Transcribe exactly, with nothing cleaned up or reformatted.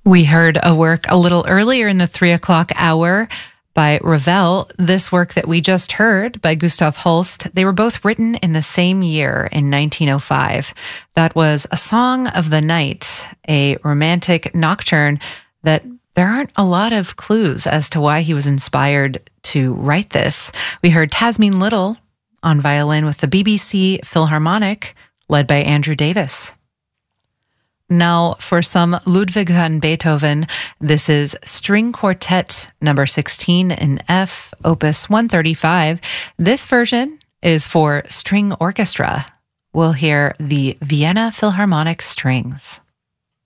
We heard a work a little earlier in the three o'clock hour by Ravel. This work that we just heard by Gustav Holst, they were both written in the same year in nineteen oh five. That was A Song of the Night, a romantic nocturne that there aren't a lot of clues as to why he was inspired to write this. We heard Tasmin Little on violin with the B B C Philharmonic, led by Andrew Davis. Now, for some Ludwig van Beethoven, this is String Quartet number sixteen in F, opus one thirty-five. This version is for string orchestra. We'll hear the Vienna Philharmonic Strings.